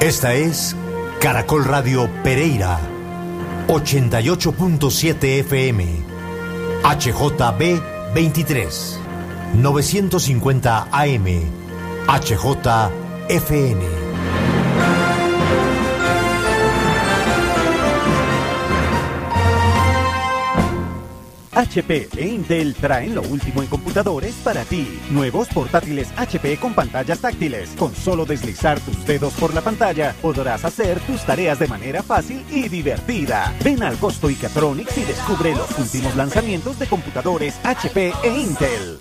Esta es Caracol Radio Pereira, 88.7 FM, HJB 23, 950 AM, HJFN. HP e Intel traen lo último en computadores para ti. Nuevos portátiles HP con pantallas táctiles. Con solo deslizar tus dedos por la pantalla, podrás hacer tus tareas de manera fácil y divertida. Ven al Costo Icatronics y descubre los últimos lanzamientos de computadores HP e Intel.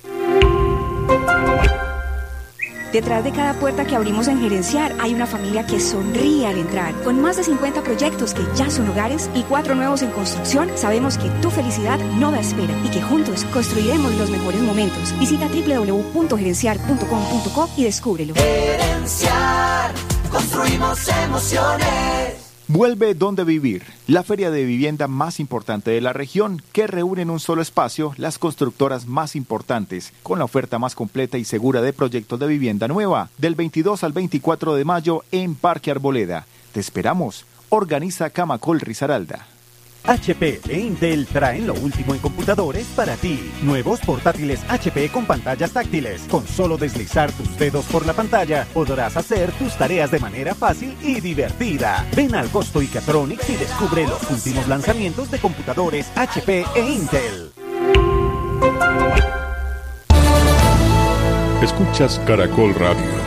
Detrás de cada puerta que abrimos en Gerenciar hay una familia que sonríe al entrar. Con más de 50 proyectos que ya son hogares y 4 nuevos en construcción, sabemos que tu felicidad no da espera y que juntos construiremos los mejores momentos. Visita www.gerenciar.com.co y descúbrelo. Gerenciar, construimos emociones. Vuelve Donde Vivir, la feria de vivienda más importante de la región, que reúne en un solo espacio las constructoras más importantes, con la oferta más completa y segura de proyectos de vivienda nueva, del 22 al 24 de mayo en Parque Arboleda. Te esperamos. Organiza Camacol Risaralda. HP e Intel traen lo último en computadores para ti. Nuevos portátiles HP con pantallas táctiles. Con solo deslizar tus dedos por la pantalla, podrás hacer tus tareas de manera fácil y divertida. Ven al Costo Icatronics y descubre los últimos lanzamientos de computadores HP e Intel. Escuchas Caracol Radio.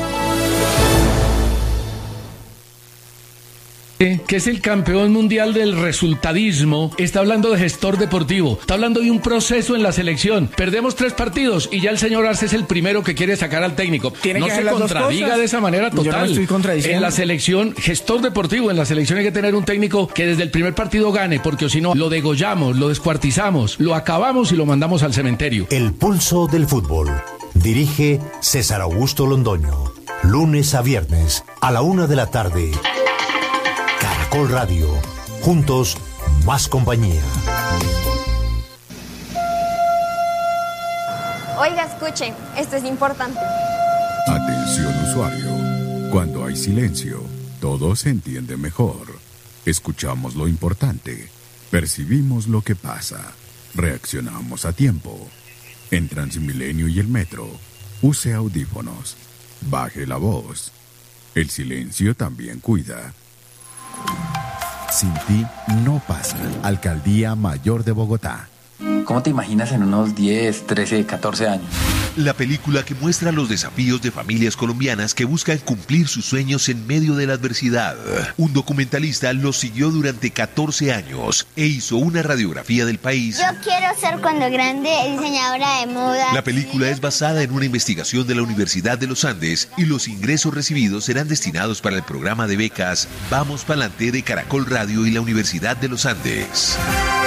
Que es el campeón mundial del resultadismo, está hablando de gestor deportivo, está hablando de un proceso en la selección. Perdemos 3 partidos y ya el señor Arce es el primero que quiere sacar al técnico. No se contradiga de esa manera total. Yo no estoy contradiciendo. En la selección, gestor deportivo, en la selección hay que tener un técnico que desde el primer partido gane, porque si no, lo degollamos, lo descuartizamos, lo acabamos y lo mandamos al cementerio. El pulso del fútbol. Dirige César Augusto Londoño. Lunes a viernes a la 1 de la tarde. Caracol Radio. Juntos, más compañía. Oiga, escuche, esto es importante. Atención usuario. Cuando hay silencio, todo se entiende mejor. Escuchamos lo importante. Percibimos lo que pasa. Reaccionamos a tiempo. En Transmilenio y el metro, use audífonos. Baje la voz. El silencio también cuida. Sin ti no pasa. Alcaldía Mayor de Bogotá. ¿Cómo te imaginas en unos 10, 13, 14 años? La película que muestra los desafíos de familias colombianas que buscan cumplir sus sueños en medio de la adversidad. Un documentalista los siguió durante 14 años e hizo una radiografía del país. Yo quiero ser cuando grande diseñadora de moda. La película es basada en una investigación de la Universidad de los Andes y los ingresos recibidos serán destinados para el programa de becas Vamos Pa'lante de Caracol Radio y la Universidad de los Andes.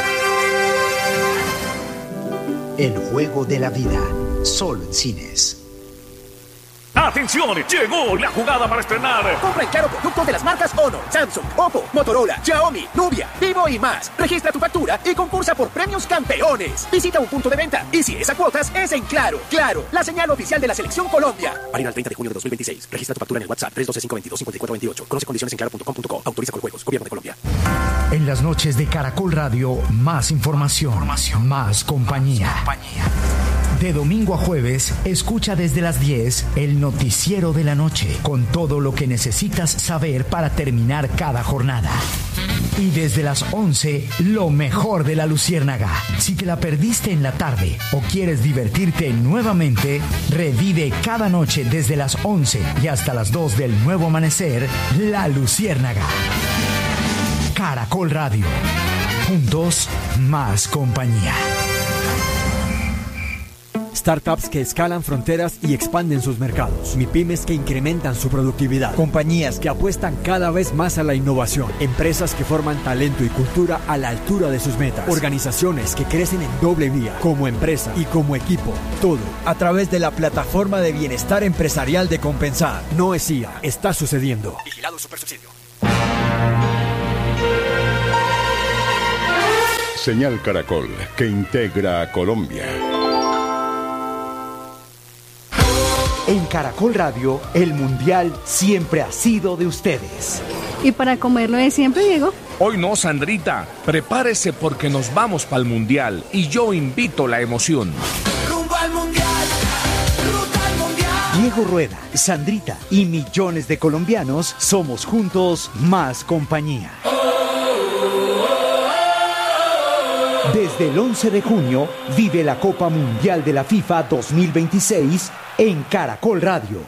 El juego de la vida, solo en cines. ¡Atención! ¡Llegó la jugada para estrenar! Compra en Claro productos de las marcas Honor, Samsung, Oppo, Motorola, Xiaomi, Nubia, Vivo y más. Registra tu factura y concursa por premios campeones. Visita un punto de venta y si es a cuotas, es en Claro. Claro, la señal oficial de la Selección Colombia. Válida al 30 de junio de 2026. Registra tu factura en el WhatsApp 312-522-5428. Conoce condiciones en claro.com.co. Autoriza con juegos. Gobierno de Colombia. En las noches de Caracol Radio, más información, más compañía. De domingo a jueves, escucha desde las 10 el noticiero de la noche, con todo lo que necesitas saber para terminar cada jornada. Y desde las 11, lo mejor de la Luciérnaga. Si te la perdiste en la tarde o quieres divertirte nuevamente, revive cada noche desde las 11 y hasta las 2 del nuevo amanecer, La Luciérnaga. Caracol Radio. Juntos, más compañía. Startups que escalan fronteras y expanden sus mercados. MIPYMES que incrementan su productividad. Compañías que apuestan cada vez más a la innovación. Empresas que forman talento y cultura a la altura de sus metas. Organizaciones que crecen en doble vía, como empresa y como equipo. Todo a través de la plataforma de bienestar empresarial de Compensar. No es IA, está sucediendo. Vigilado Supersubsidio. Señal Caracol, que integra a Colombia. En Caracol Radio, el Mundial siempre ha sido de ustedes. ¿Y para comerlo de siempre, Diego? Hoy no, Sandrita. Prepárese porque nos vamos para el Mundial y yo invito la emoción. Rumbo al Mundial, ruta al Mundial. Diego Rueda, Sandrita y millones de colombianos somos juntos más compañía. Desde el 11 de junio, vive la Copa Mundial de la FIFA 2026 en Caracol Radio.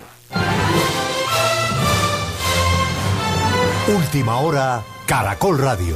Última hora, Caracol Radio.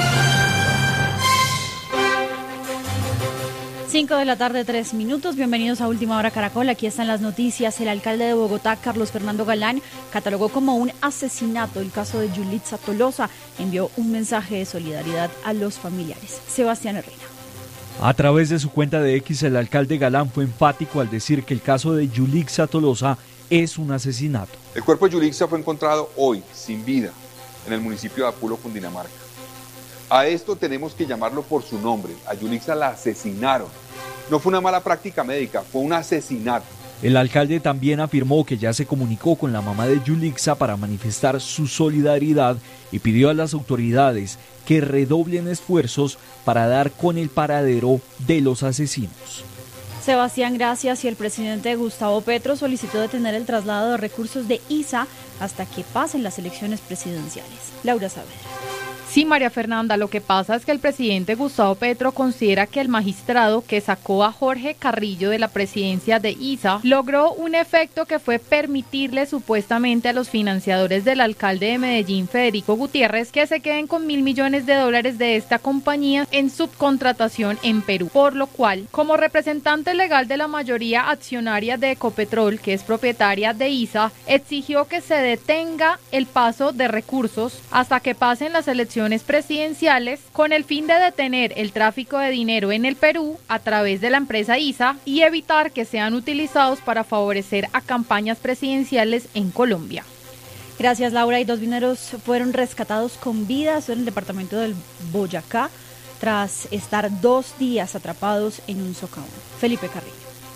5 de la tarde, 3 minutos. Bienvenidos a Última Hora Caracol. Aquí están las noticias. El alcalde de Bogotá, Carlos Fernando Galán, catalogó como un asesinato el caso de Yulitza Tolosa. Envió un mensaje de solidaridad a los familiares. Sebastián Herrera. A través de su cuenta de X, el alcalde Galán fue enfático al decir que el caso de Yulitza Tolosa es un asesinato. El cuerpo de Yulitza fue encontrado hoy, sin vida, en el municipio de Apulo, Cundinamarca. A esto tenemos que llamarlo por su nombre. A Yulitza la asesinaron. No fue una mala práctica médica, fue un asesinato. El alcalde también afirmó que ya se comunicó con la mamá de Yulitza para manifestar su solidaridad y pidió a las autoridades que redoblen esfuerzos para dar con el paradero de los asesinos. Sebastián, gracias. Y el presidente Gustavo Petro solicitó detener el traslado de recursos de ISA hasta que pasen las elecciones presidenciales. Laura Saavedra. Sí, María Fernanda, lo que pasa es que el presidente Gustavo Petro considera que el magistrado que sacó a Jorge Carrillo de la presidencia de ISA logró un efecto que fue permitirle supuestamente a los financiadores del alcalde de Medellín, Federico Gutiérrez, que se queden con $1.000 millones de esta compañía en subcontratación en Perú. Por lo cual, como representante legal de la mayoría accionaria de Ecopetrol, que es propietaria de ISA, exigió que se detenga el paso de recursos hasta que pasen las elecciones presidenciales con el fin de detener el tráfico de dinero en el Perú a través de la empresa ISA y evitar que sean utilizados para favorecer a campañas presidenciales en Colombia. Gracias, Laura. Y 2 mineros fueron rescatados con vida en el departamento del Boyacá tras estar 2 días atrapados en un socavón. Felipe Carrillo.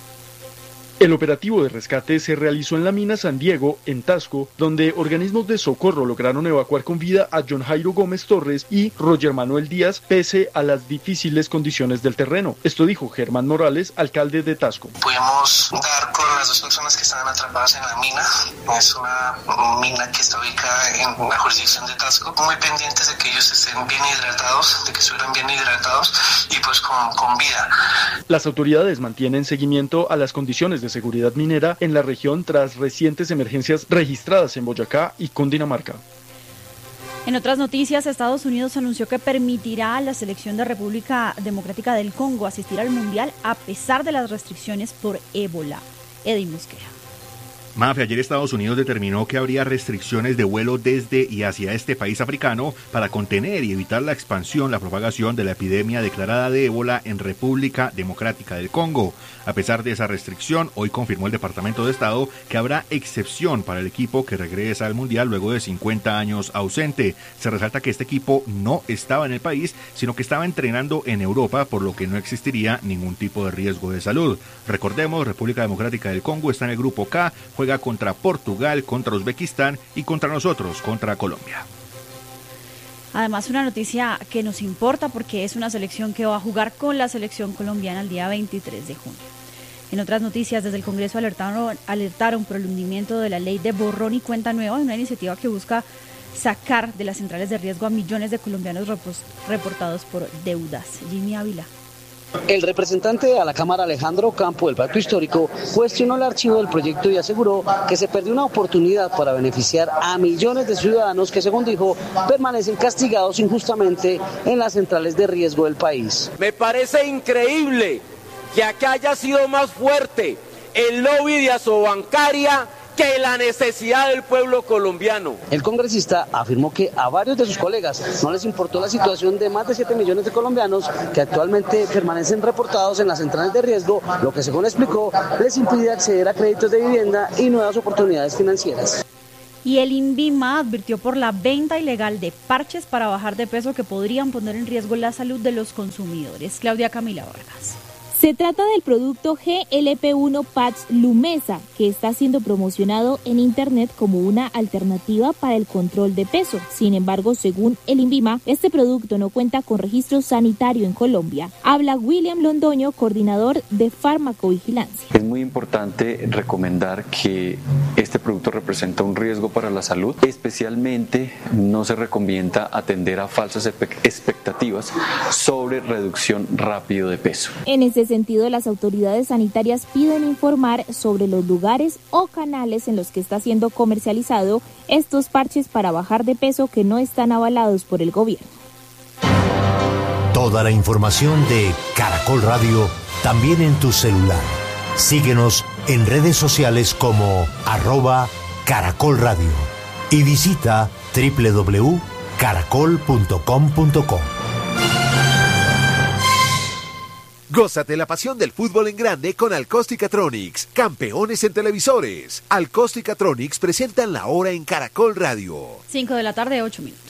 El operativo de rescate se realizó en la mina San Diego, en Tasco, donde organismos de socorro lograron evacuar con vida a John Jairo Gómez Torres y Roger Manuel Díaz, pese a las difíciles condiciones del terreno. Esto dijo Germán Morales, alcalde de Tasco. Pudimos dar con las 2 personas que estaban atrapadas en la mina. Es una mina que está ubicada en la jurisdicción de Tasco. Muy pendientes de que ellos estén bien hidratados, de que estuvieran bien hidratados y pues con vida. Las autoridades mantienen seguimiento a las condiciones de seguridad minera en la región tras recientes emergencias registradas en Boyacá y Cundinamarca. En otras noticias, Estados Unidos anunció que permitirá a la selección de República Democrática del Congo asistir al Mundial a pesar de las restricciones por ébola. Eddie Mosquera. Mafe, ayer Estados Unidos determinó que habría restricciones de vuelo desde y hacia este país africano para contener y evitar la expansión, la propagación de la epidemia declarada de ébola en República Democrática del Congo. A pesar de esa restricción, hoy confirmó el Departamento de Estado que habrá excepción para el equipo que regresa al Mundial luego de 50 años ausente. Se resalta que este equipo no estaba en el país, sino que estaba entrenando en Europa, por lo que no existiría ningún tipo de riesgo de salud. Recordemos, República Democrática del Congo está en el grupo K, juega contra Portugal, contra Uzbekistán y contra nosotros, contra Colombia. Además, una noticia que nos importa porque es una selección que va a jugar con la selección colombiana el día 23 de junio. En otras noticias, desde el Congreso alertaron por el hundimiento de la ley de borrón y cuenta nueva, una iniciativa que busca sacar de las centrales de riesgo a millones de colombianos reportados por deudas. Jimmy Ávila. El representante a la Cámara, Alejandro Campo, del Pacto Histórico, cuestionó el archivo del proyecto y aseguró que se perdió una oportunidad para beneficiar a millones de ciudadanos que, según dijo, permanecen castigados injustamente en las centrales de riesgo del país. Me parece increíble que acá haya sido más fuerte el lobby de Asobancaria que la necesidad del pueblo colombiano. El congresista afirmó que a varios de sus colegas no les importó la situación de más de 7 millones de colombianos que actualmente permanecen reportados en las centrales de riesgo, lo que, según explicó, les impide acceder a créditos de vivienda y nuevas oportunidades financieras. Y el INVIMA advirtió por la venta ilegal de parches para bajar de peso que podrían poner en riesgo la salud de los consumidores. Claudia Camila Vargas. Se trata del producto GLP-1 Patch Lumesa, que está siendo promocionado en Internet como una alternativa para el control de peso. Sin embargo, según el INVIMA, este producto no cuenta con registro sanitario en Colombia. Habla William Londoño, coordinador de farmacovigilancia. Es muy importante recomendar que este producto representa un riesgo para la salud. Especialmente no se recomienda atender a falsas expectativas sobre reducción rápido de peso. En ese sentido, las autoridades sanitarias piden informar sobre los lugares o canales en los que está siendo comercializado estos parches para bajar de peso que no están avalados por el gobierno. Toda la información de Caracol Radio también en tu celular. Síguenos en redes sociales como @Caracol Radio y visita www.caracol.com.co. Gózate la pasión del fútbol en grande con Alcosticatronics, campeones en televisores. Alcosticatronics presentan la hora en Caracol Radio. 5 de la tarde, 8 minutos.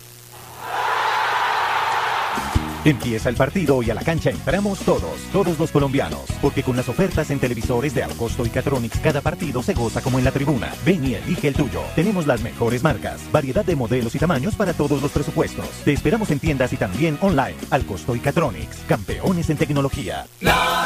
Empieza el partido y a la cancha entramos todos los colombianos, porque con las ofertas en televisores de Alcosto y Catronics cada partido se goza como en la tribuna. Ven y elige el tuyo. Tenemos las mejores marcas, variedad de modelos y tamaños para todos los presupuestos. Te esperamos en tiendas y también online. Alcosto y Catronics, campeones en tecnología.